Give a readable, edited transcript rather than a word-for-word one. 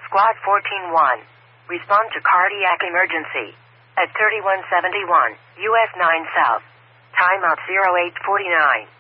Squad 14-1. Respond to cardiac emergency. At 3171, US 9 South. Time out 0849.